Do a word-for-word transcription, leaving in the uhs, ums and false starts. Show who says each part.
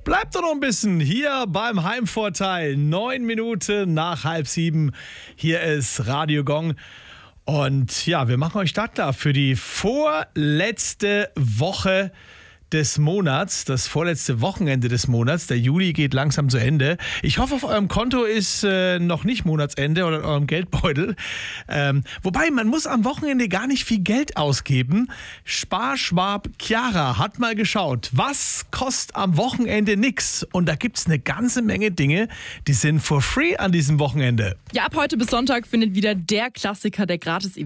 Speaker 1: Bleibt doch noch ein bisschen hier beim Heimvorteil. Neun Minuten nach halb sieben. Hier ist Radio Gong. Und ja, wir machen euch startklar für die vorletzte Woche des Monats, das vorletzte Wochenende des Monats. Der Juli geht langsam zu Ende. Ich hoffe, auf eurem Konto ist äh, noch nicht Monatsende oder in eurem Geldbeutel. Ähm, wobei, man muss am Wochenende gar nicht viel Geld ausgeben. Sparschwab Chiara hat mal geschaut, was kostet am Wochenende nix. Und da gibt es eine ganze Menge Dinge, die sind for free an diesem Wochenende.
Speaker 2: Ja, ab heute bis Sonntag findet wieder der Klassiker der Gratis